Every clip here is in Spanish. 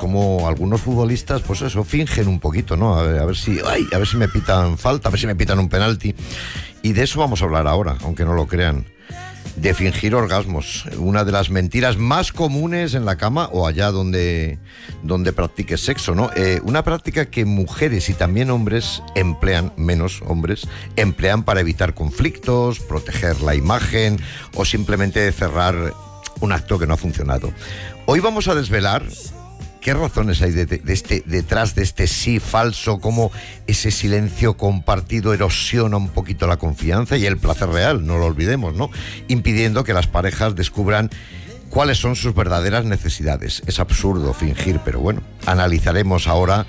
como algunos futbolistas, pues eso, fingen un poquito, ¿no? A ver si me pitan falta, a ver si me pitan un penalti. Y de eso vamos a hablar ahora, aunque no lo crean. De fingir orgasmos, una de las mentiras más comunes en la cama o allá donde practiques sexo, ¿no? Una práctica que mujeres y también hombres emplean, menos hombres, emplean para evitar conflictos, proteger la imagen o simplemente cerrar un acto que no ha funcionado. Hoy vamos a desvelar qué razones hay detrás de este sí falso, cómo ese silencio compartido erosiona un poquito la confianza y el placer real, no lo olvidemos, ¿no? Impidiendo que las parejas descubran cuáles son sus verdaderas necesidades. Es absurdo fingir, pero bueno, analizaremos ahora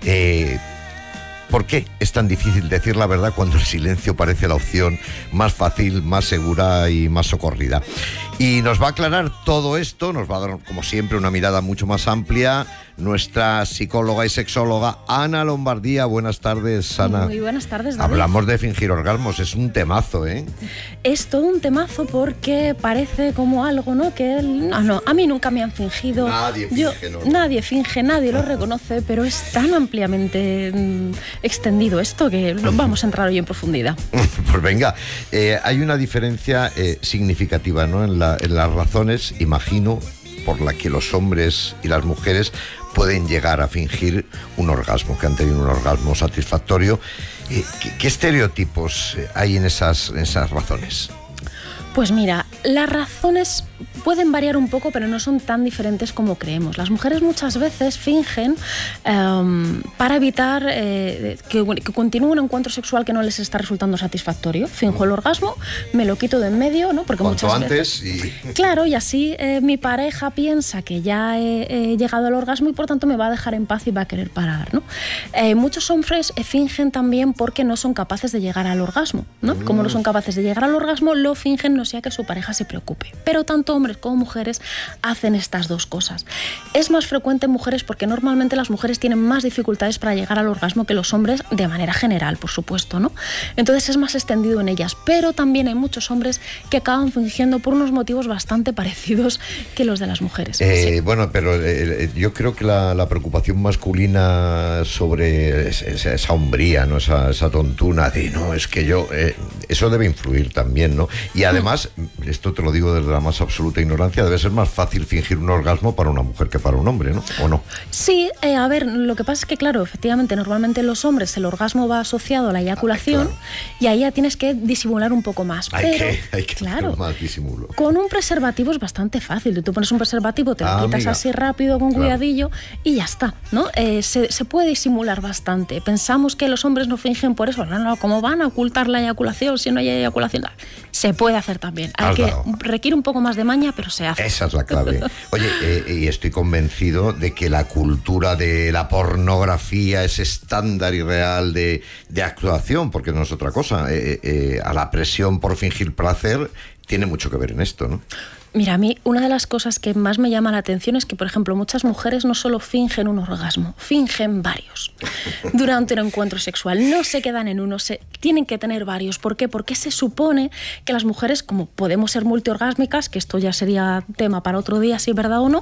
¿por qué es tan difícil decir la verdad cuando el silencio parece la opción más fácil, más segura y más socorrida? Y nos va a aclarar todo esto, nos va a dar, como siempre, una mirada mucho más amplia, nuestra psicóloga y sexóloga Ana Lombardía. Buenas tardes, Ana. Muy buenas tardes, David. Hablamos de fingir orgasmos, es un temazo, ¿eh? Es todo un temazo porque parece como algo, ¿no? Que a mí nunca me han fingido. Nadie finge, ¿no? Nadie finge, nadie lo reconoce, pero es tan ampliamente extendido esto que vamos a entrar hoy en profundidad. Pues venga, hay una diferencia significativa, ¿no? En las razones, imagino, por la que los hombres y las mujeres pueden llegar a fingir un orgasmo, que han tenido un orgasmo satisfactorio. ¿Qué estereotipos hay en esas razones? Pues mira, las razones pueden variar un poco, pero no son tan diferentes como creemos. Las mujeres muchas veces fingen para evitar que continúe un encuentro sexual que no les está resultando satisfactorio. Finjo el orgasmo, me lo quito de en medio, ¿no? Porque cuanto muchas antes veces, claro, y así mi pareja piensa que ya he llegado al orgasmo y por tanto me va a dejar en paz y va a querer parar, ¿no? Muchos hombres fingen también porque no son capaces de llegar al orgasmo, ¿no? Como no son capaces de llegar al orgasmo, lo fingen no sea que su pareja se preocupe. Pero tanto hombres como mujeres hacen estas dos cosas. Es más frecuente en mujeres porque normalmente las mujeres tienen más dificultades para llegar al orgasmo que los hombres de manera general, por supuesto, ¿no? Entonces es más extendido en ellas, pero también hay muchos hombres que acaban fingiendo por unos motivos bastante parecidos que los de las mujeres. Sí. Bueno, pero yo creo que la preocupación masculina sobre esa hombría, ¿no? Esa tontuna de, no, es que yo... eso debe influir también, ¿no? Y además, esto te lo digo desde la más absoluta ignorancia, debe ser más fácil fingir un orgasmo para una mujer que para un hombre, ¿no? ¿O no? Sí, a ver, lo que pasa es que, claro, efectivamente, normalmente en los hombres el orgasmo va asociado a la eyaculación, claro. Y ahí ya tienes que disimular un poco más. Hay que claro, hacer más disimulo. Con un preservativo es bastante fácil. Tú pones un preservativo, te lo quitas así rápido, con cuidadillo, y ya está, ¿no? Se puede disimular bastante. Pensamos que los hombres no fingen por eso. No, ¿cómo van a ocultar la eyaculación si no hay eyaculación? Se puede hacer también. Requiere un poco más de maña, pero se hace. Esa es la clave. Oye, y estoy convencido de que la cultura de la pornografía es estándar y real de actuación, porque no es otra cosa. A la presión por fingir placer tiene mucho que ver en esto, ¿no? Mira, a mí una de las cosas que más me llama la atención es que, por ejemplo, muchas mujeres no solo fingen un orgasmo, fingen varios durante un encuentro sexual. No se quedan en uno, tienen que tener varios. ¿Por qué? Porque se supone que las mujeres, como podemos ser multiorgásmicas, que esto ya sería tema para otro día, si es verdad o no,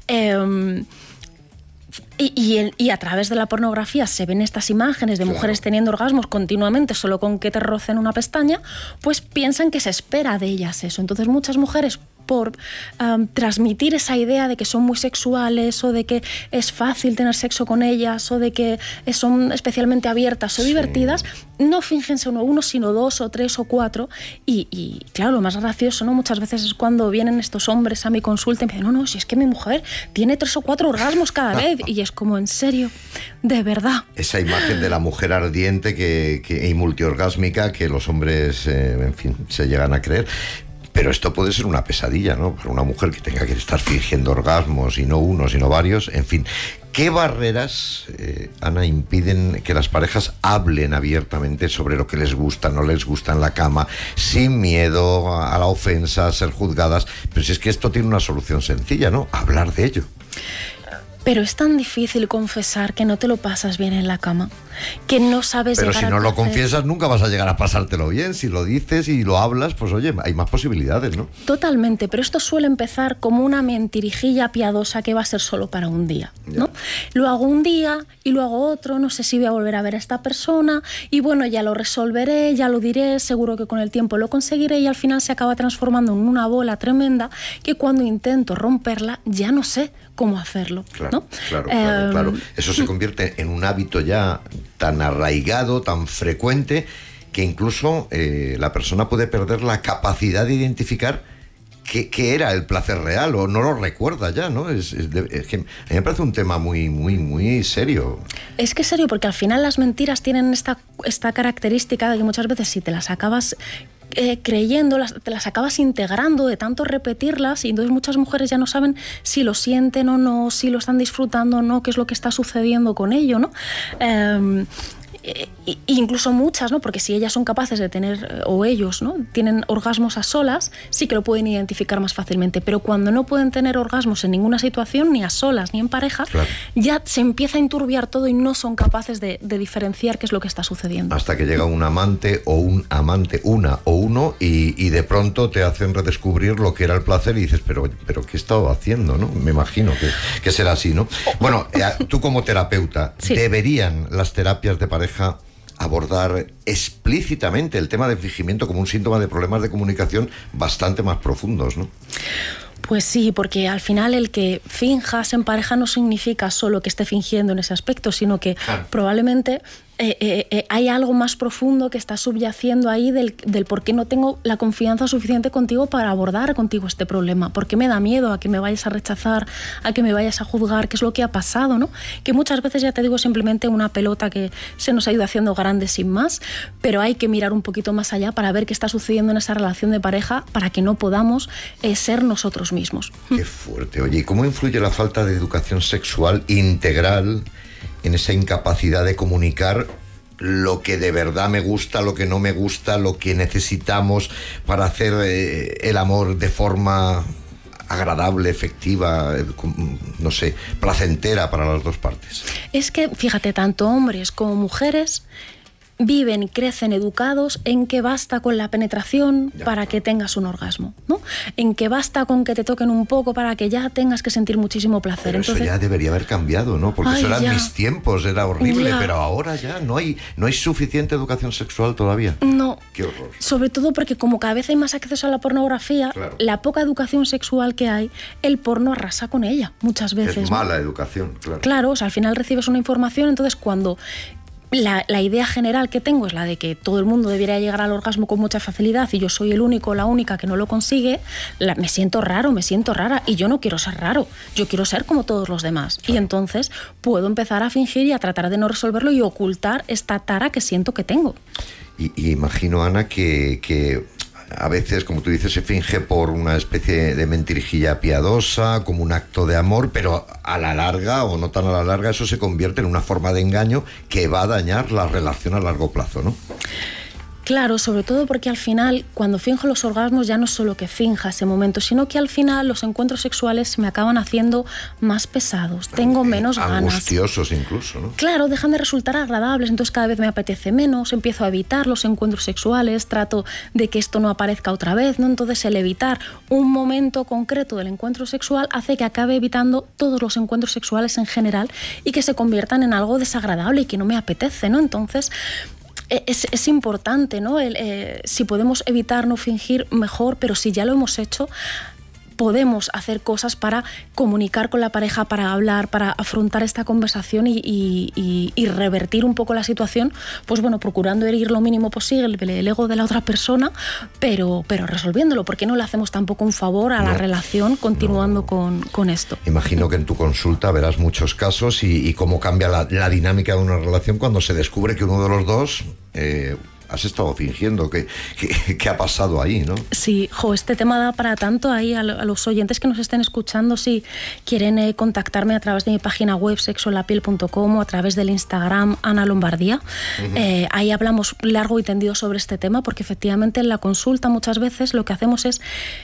y a través de la pornografía se ven estas imágenes de mujeres teniendo orgasmos continuamente solo con que te rocen una pestaña, pues piensan que se espera de ellas eso. Entonces muchas mujeres, por transmitir esa idea de que son muy sexuales o de que es fácil tener sexo con ellas o de que son especialmente abiertas o divertidas, no fingen ser uno, sino dos o tres o cuatro. Y claro, lo más gracioso, ¿no? Muchas veces es cuando vienen estos hombres a mi consulta y me dicen, no, si es que mi mujer tiene 3 o 4 orgasmos cada vez. Y es como, ¿en serio? ¿De verdad? Esa imagen de la mujer ardiente y multiorgásmica que los hombres, en fin, se llegan a creer. Pero esto puede ser una pesadilla, ¿no? Para una mujer que tenga que estar fingiendo orgasmos, y no uno, sino varios. En fin, ¿qué barreras, Ana, impiden que las parejas hablen abiertamente sobre lo que les gusta, no les gusta en la cama, sin miedo a la ofensa, a ser juzgadas? Pero si es que esto tiene una solución sencilla, ¿no? Hablar de ello. Pero es tan difícil confesar que no te lo pasas bien en la cama, que no sabes Pero llegar si no al lo placer. confiesas, nunca vas a llegar a pasártelo bien. Si lo dices y lo hablas, pues oye, hay más posibilidades, ¿no? Totalmente, pero esto suele empezar como una mentirijilla piadosa que va a ser solo para un día, ¿no? Lo hago un día y lo hago otro, no sé si voy a volver a ver a esta persona y bueno, ya lo resolveré, ya lo diré, seguro que con el tiempo lo conseguiré y al final se acaba transformando en una bola tremenda que cuando intento romperla ya no sé cómo hacerlo, Claro, ¿no? claro. Eso se convierte en un hábito ya tan arraigado, tan frecuente, que incluso la persona puede perder la capacidad de identificar qué era el placer real o no lo recuerda ya, ¿no? Es que a mí me parece un tema muy serio. Es que es serio, porque al final las mentiras tienen esta característica de que muchas veces si te las acabas creyendo, te las acabas integrando de tanto repetirlas y entonces muchas mujeres ya no saben si lo sienten o no, si lo están disfrutando o no, qué es lo que está sucediendo con ello, ¿no? Incluso muchas, ¿no? Porque si ellas son capaces de tener, o ellos, ¿no? Tienen orgasmos a solas, sí que lo pueden identificar más fácilmente, pero cuando no pueden tener orgasmos en ninguna situación, ni a solas ni en pareja, claro, ya se empieza a enturbiar todo y no son capaces de diferenciar qué es lo que está sucediendo. Hasta que llega un amante o un amante, una o uno, y de pronto te hacen redescubrir lo que era el placer y dices, pero ¿qué he estado haciendo, no? Me imagino que será así, ¿no? Bueno, tú como terapeuta, sí, ¿deberían las terapias de pareja abordar explícitamente el tema del fingimiento como un síntoma de problemas de comunicación bastante más profundos, ¿no? Pues sí, porque al final el que finjas en pareja no significa solo que esté fingiendo en ese aspecto, sino que probablemente hay algo más profundo que está subyaciendo ahí del por qué no tengo la confianza suficiente contigo para abordar contigo este problema, por qué me da miedo a que me vayas a rechazar, a que me vayas a juzgar, qué es lo que ha pasado, ¿no? Que muchas veces, ya te digo, simplemente una pelota que se nos ha ido haciendo grande sin más, pero hay que mirar un poquito más allá para ver qué está sucediendo en esa relación de pareja para que no podamos ser nosotros mismos. Qué fuerte. Oye, ¿y cómo influye la falta de educación sexual integral en esa incapacidad de comunicar lo que de verdad me gusta, lo que no me gusta, lo que necesitamos para hacer el amor de forma agradable, efectiva, no sé, placentera para las dos partes? Es que, fíjate, tanto hombres como mujeres viven y crecen educados en que basta con la penetración para que tengas un orgasmo, ¿no? En que basta con que te toquen un poco para que ya tengas que sentir muchísimo placer. Pero entonces, eso ya debería haber cambiado, ¿no? Porque eso eran mis tiempos, era horrible, pero ahora ya no hay suficiente educación sexual todavía. No. Qué horror. Sobre todo porque como cada vez hay más acceso a la pornografía, la poca educación sexual que hay, el porno arrasa con ella muchas veces. Es mala educación, claro. Claro, o sea, al final recibes una información, entonces cuando la idea general que tengo es la de que todo el mundo debería llegar al orgasmo con mucha facilidad y yo soy el único o la única que no lo consigue, me siento raro, me siento rara y yo no quiero ser raro, yo quiero ser como todos los demás. Claro. Y entonces puedo empezar a fingir y a tratar de no resolverlo y ocultar esta tara que siento que tengo. Y imagino, Ana, que a veces, como tú dices, se finge por una especie de mentirijilla piadosa, como un acto de amor, pero a la larga, o no tan a la larga, eso se convierte en una forma de engaño que va a dañar la relación a largo plazo, ¿no? Claro, sobre todo porque al final, cuando finjo los orgasmos, ya no es solo que finja ese momento, sino que al final los encuentros sexuales se me acaban haciendo más pesados, tengo menos ganas. Angustiosos incluso, ¿no? Claro, dejan de resultar agradables, entonces cada vez me apetece menos, empiezo a evitar los encuentros sexuales, trato de que esto no aparezca otra vez, ¿no? Entonces el evitar un momento concreto del encuentro sexual hace que acabe evitando todos los encuentros sexuales en general y que se conviertan en algo desagradable y que no me apetece, ¿no? Entonces es importante, ¿no? Si podemos evitar no fingir, mejor, pero si ya lo hemos hecho, podemos hacer cosas para comunicar con la pareja, para hablar, para afrontar esta conversación y revertir un poco la situación, pues bueno, procurando herir lo mínimo posible el ego de la otra persona, pero resolviéndolo, porque no le hacemos tampoco un favor a la relación continuando con esto. Imagino que en tu consulta verás muchos casos y cómo cambia la dinámica de una relación cuando se descubre que uno de los dos has estado fingiendo, ¿qué ha pasado ahí, no? Sí, este tema da para tanto. Ahí a los oyentes que nos estén escuchando, si quieren contactarme a través de mi página web sexolapiel.com o a través del Instagram Ana Lombardía. Ahí hablamos largo y tendido sobre este tema, porque efectivamente en la consulta muchas veces lo que hacemos es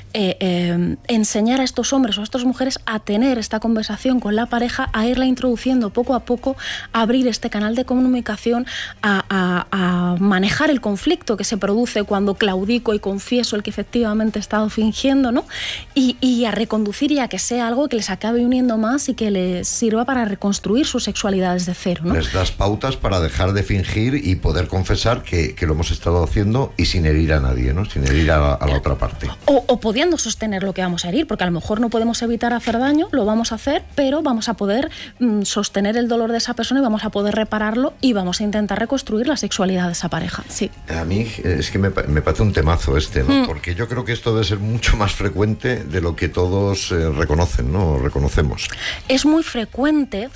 enseñar a estos hombres o a estas mujeres a tener esta conversación con la pareja, a irla introduciendo poco a poco, a abrir este canal de comunicación, a manejar el conflicto que se produce cuando claudico y confieso el que efectivamente he estado fingiendo, ¿no? Y a reconducir y a que sea algo que les acabe uniendo más y que les sirva para reconstruir su sexualidad desde cero, ¿no? Les das pautas para dejar de fingir y poder confesar que lo hemos estado haciendo y sin herir a nadie, ¿no? Sin herir a la otra parte. O pudiendo sostener lo que vamos a herir, porque a lo mejor no podemos evitar hacer daño, lo vamos a hacer, pero vamos a poder sostener el dolor de esa persona y vamos a poder repararlo y vamos a intentar reconstruir la sexualidad de esa pareja. Sí. A mí es que me parece un temazo ¿no? Porque yo creo que esto debe ser mucho más frecuente de lo que todos reconocen, ¿no? Reconocemos. Es muy frecuente.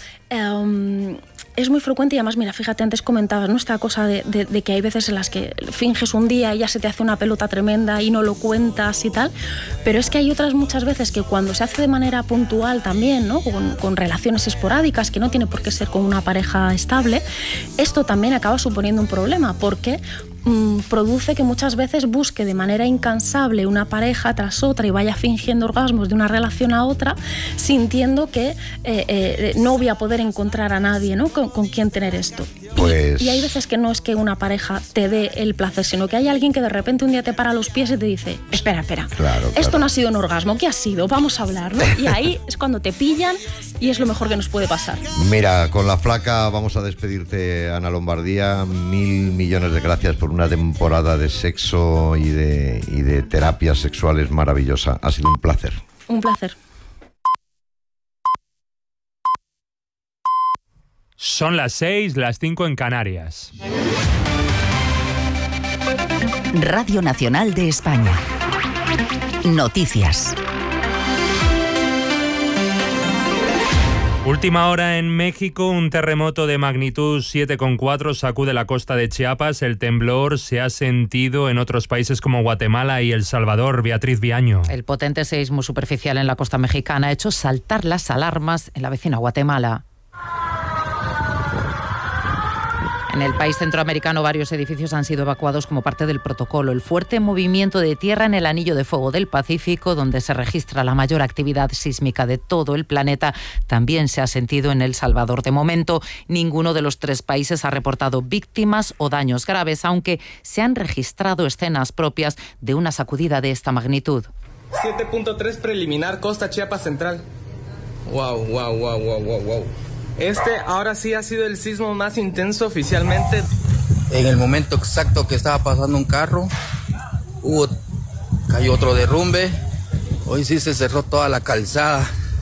Es muy frecuente y además, mira, fíjate, antes comentabas, ¿no?, esta cosa de que hay veces en las que finges un día y ya se te hace una pelota tremenda y no lo cuentas y tal, pero es que hay otras muchas veces que cuando se hace de manera puntual también, ¿no?, con relaciones esporádicas, que no tiene por qué ser con una pareja estable, esto también acaba suponiendo un problema, porque produce que muchas veces busque de manera incansable una pareja tras otra y vaya fingiendo orgasmos de una relación a otra, sintiendo que no voy a poder encontrar a nadie, ¿no?, con quien tener esto. Pues... Y hay veces que no es que una pareja te dé el placer, sino que hay alguien que de repente un día te para los pies y te dice, espera, claro. Esto no ha sido un orgasmo, ¿qué ha sido? Vamos a hablar, ¿no? Y ahí es cuando te pillan y es lo mejor que nos puede pasar. Mira, con la flaca vamos a despedirte, Ana Lombardía. 1.000 millones de gracias por una temporada de sexo y de terapias sexuales maravillosa. Ha sido un placer. Un placer. Son las 6, las 5 en Canarias. Radio Nacional de España. Noticias. Última hora en México, un terremoto de magnitud 7,4 sacude la costa de Chiapas. El temblor se ha sentido en otros países como Guatemala y El Salvador. Beatriz Viaño. El potente seísmo superficial en la costa mexicana ha hecho saltar las alarmas en la vecina Guatemala. En el país centroamericano varios edificios han sido evacuados como parte del protocolo. El fuerte movimiento de tierra en el anillo de fuego del Pacífico, donde se registra la mayor actividad sísmica de todo el planeta, también se ha sentido en El Salvador. De momento, ninguno de los tres países ha reportado víctimas o daños graves, aunque se han registrado escenas propias de una sacudida de esta magnitud. 7.3 preliminar, costa Chiapas Central. Wow. Este ahora sí ha sido el sismo más intenso oficialmente. En el momento exacto que estaba pasando un carro, cayó otro derrumbe. Hoy sí se cerró toda la calzada.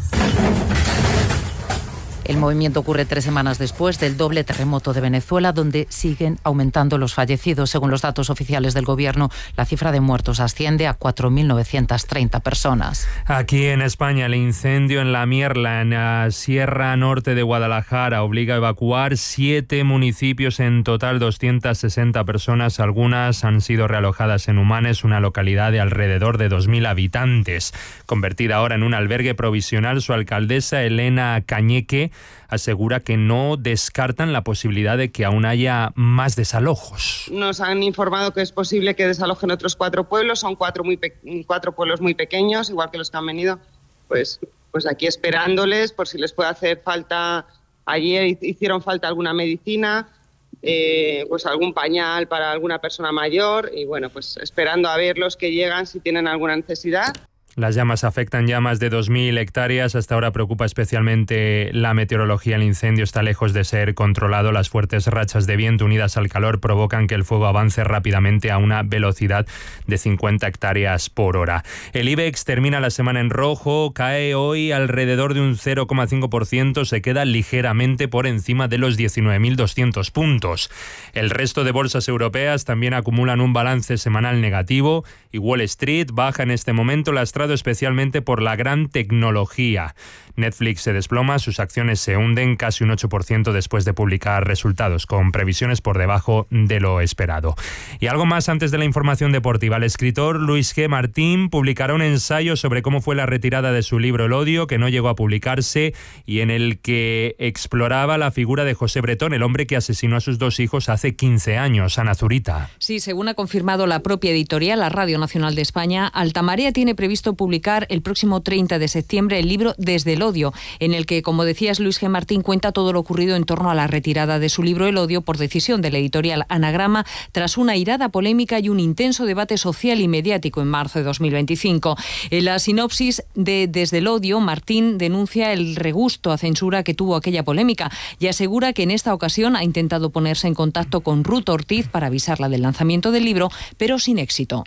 El movimiento ocurre 3 semanas después del doble terremoto de Venezuela, donde siguen aumentando los fallecidos. Según los datos oficiales del gobierno, la cifra de muertos asciende a 4.930 personas. Aquí en España, el incendio en La Mierla, en la Sierra Norte de Guadalajara, obliga a evacuar 7 municipios, en total 260 personas. Algunas han sido realojadas en Humanes, una localidad de alrededor de 2.000 habitantes. Convertida ahora en un albergue provisional, su alcaldesa, Elena Cañeque, asegura que no descartan la posibilidad de que aún haya más desalojos. Nos han informado que es posible que desalojen otros 4 pueblos, son 4 pueblos muy pequeños, igual que los que han venido, pues aquí esperándoles por si les puede hacer falta. Ayer hicieron falta alguna medicina, pues algún pañal para alguna persona mayor y bueno, pues esperando a ver los que llegan si tienen alguna necesidad. Las llamas afectan ya más de 2.000 hectáreas. Hasta ahora preocupa especialmente la meteorología. El incendio está lejos de ser controlado. Las fuertes rachas de viento unidas al calor provocan que el fuego avance rápidamente a una velocidad de 50 hectáreas por hora. El IBEX termina la semana en rojo, cae hoy alrededor de un 0,5%, se queda ligeramente por encima de los 19.200 puntos. El resto de bolsas europeas también acumulan un balance semanal negativo y Wall Street baja en este momento. La estrategia mostrado especialmente por la gran tecnología. Netflix se desploma, sus acciones se hunden casi un 8% después de publicar resultados, con previsiones por debajo de lo esperado. Y algo más antes de la información deportiva. El escritor Luis G. Martín publicará un ensayo sobre cómo fue la retirada de su libro El odio, que no llegó a publicarse, y en el que exploraba la figura de José Bretón, el hombre que asesinó a sus 2 hijos hace 15 años. Ana Zurita. Sí, según ha confirmado la propia editorial, la Radio Nacional de España, Altamarea tiene previsto publicar el próximo 30 de septiembre el libro Desde el odio, en el que, como decías, Luis G. Martín cuenta todo lo ocurrido en torno a la retirada de su libro El odio por decisión de la editorial Anagrama, tras una airada polémica y un intenso debate social y mediático en marzo de 2025. En la sinopsis de Desde el odio, Martín denuncia el regusto a censura que tuvo aquella polémica y asegura que en esta ocasión ha intentado ponerse en contacto con Ruth Ortiz para avisarla del lanzamiento del libro, pero sin éxito.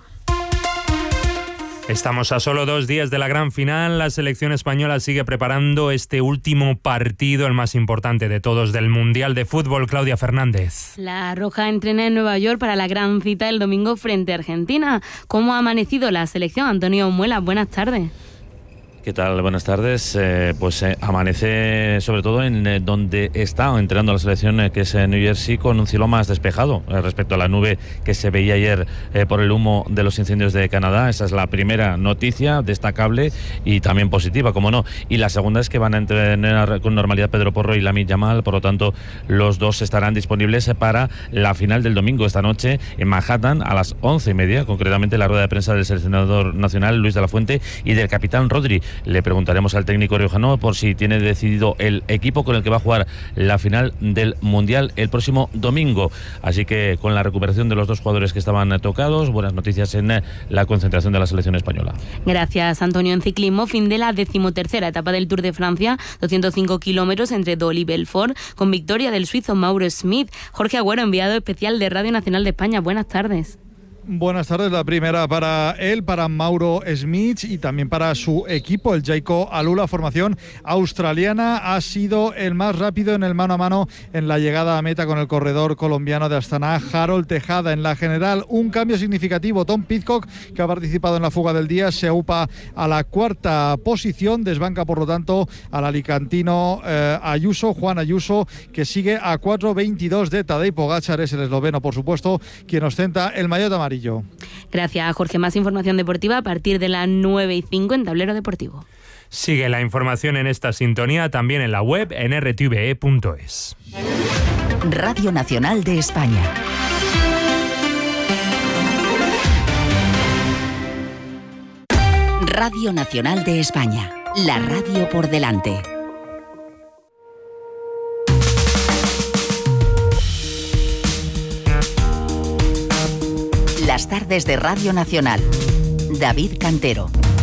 Estamos a solo 2 días de la gran final. La selección española sigue preparando este último partido, el más importante de todos del Mundial de Fútbol. Claudia Fernández. La Roja entrena en Nueva York para la gran cita el domingo frente a Argentina. ¿Cómo ha amanecido la selección? Antonio Muela, buenas tardes. ¿Qué tal? Buenas tardes. Amanece sobre todo en donde está entrenando la selección, que es en New Jersey, con un cielo más despejado respecto a la nube que se veía ayer por el humo de los incendios de Canadá. Esa es la primera noticia destacable y también positiva, como no. Y la segunda es que van a entrenar con normalidad Pedro Porro y Lamine Yamal, por lo tanto los dos estarán disponibles para la final del domingo esta noche en Manhattan a las 11:30, concretamente la rueda de prensa del seleccionador nacional Luis de la Fuente y del capitán Rodri. Le preguntaremos al técnico riojano por si tiene decidido el equipo con el que va a jugar la final del Mundial el próximo domingo. Así que con la recuperación de los 2 jugadores que estaban tocados, buenas noticias en la concentración de la selección española. Gracias, Antonio. En ciclismo, fin de la 13ª etapa del Tour de Francia, 205 kilómetros entre Dole y Belfort, con victoria del suizo Mauro Smith. Jorge Agüero, enviado especial de Radio Nacional de España. Buenas tardes. Buenas tardes, la primera para él, para Mauro Smith y también para su equipo, el Jayco Alula, formación australiana. Ha sido el más rápido en el mano a mano en la llegada a meta con el corredor colombiano de Astana, Harold Tejada. En la general, un cambio significativo. Tom Pidcock, que ha participado en la fuga del día, se aupa a la 4ª posición, desbanca por lo tanto al alicantino Juan Ayuso, que sigue a 4:22 de Tadej Pogačar. Es el esloveno, por supuesto, quien ostenta el maillot amarillo. Gracias, Jorge. Más información deportiva a partir de las 9:05 en Tablero Deportivo. Sigue la información en esta sintonía también en la web en rtve.es. Radio Nacional de España. Radio Nacional de España. La radio por delante. Las tardes de Radio Nacional. David Cantero.